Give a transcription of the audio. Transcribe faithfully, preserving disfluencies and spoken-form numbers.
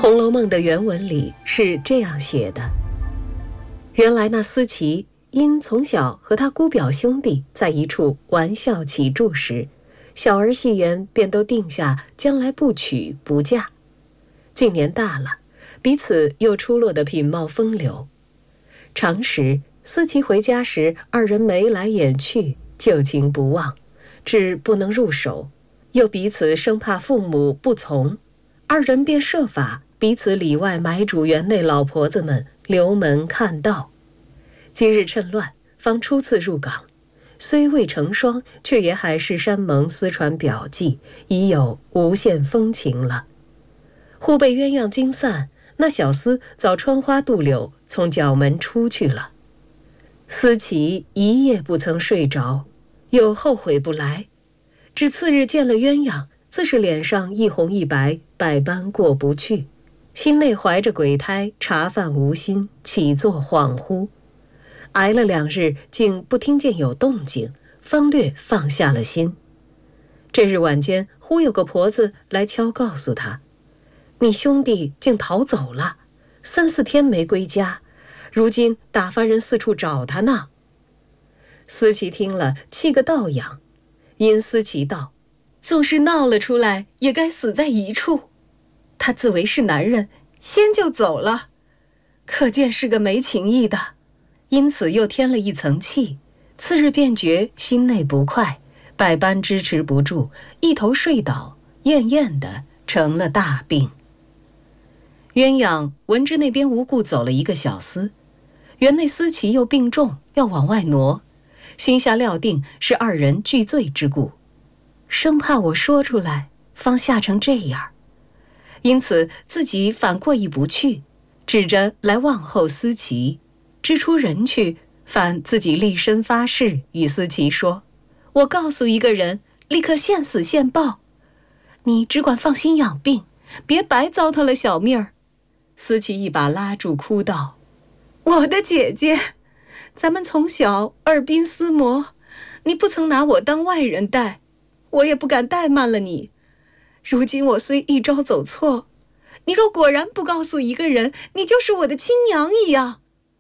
红楼梦》的原文里是这样写的：原来那思琪因从小和他姑表兄弟在一处玩笑起住时，小儿戏言便都定下将来不娶不嫁。近年大了，彼此又出落得品貌风流。常时思琪回家时，二人眉来眼去，旧情不忘，只不能入手，又彼此生怕父母不从，二人便设法彼此里外买主园内老婆子们留门看道。今日趁乱方初次入港，虽未成双，却也海誓山盟，私传表记，已有无限风情了。忽被鸳鸯惊散，那小厮早穿花渡柳，从角门出去了。思琪一夜不曾睡着，又后悔不来，只次日见了鸳鸯，自是脸上一红一白，百般过不去，心内怀着鬼胎，茶饭无心，起坐恍惚。挨了两日，竟不听见有动静，方略放下了心。这日晚间，忽有个婆子来敲告诉他，你兄弟竟逃走了，三四天没归家，如今打发人四处找他呢。思琪听了，气个倒仰，因思琪道，纵是闹了出来，也该死在一处。他自为是男人，先就走了，可见是个没情义的，因此又添了一层气。次日便觉心内不快，百般支持不住，一头睡倒，厌厌的成了大病。鸳鸯闻知那边无故走了一个小厮，园内思琪又病重，要往外挪，心下料定是二人俱醉之故，生怕我说出来，方吓成这样，因此自己反过意不去，指着来望候思琪，支出人去，反自己立身发誓，与思琪说，我告诉一个人，立刻现死现报，你只管放心养病，别白糟蹋了小命儿。思琪一把拉住，哭道，我的姐姐，咱们从小耳鬓厮磨，你不曾拿我当外人待，我也不敢怠慢了你。如今我虽一朝走错，你若果然不告诉一个人，你就是我的亲娘一样。